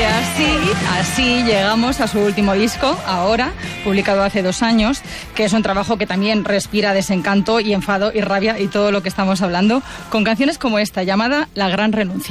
así llegamos a su último disco, Ahora, publicado hace 2 años, que es un trabajo que también respira desencanto y enfado y rabia y todo lo que estamos hablando, con canciones como esta, llamada La Gran Renuncia.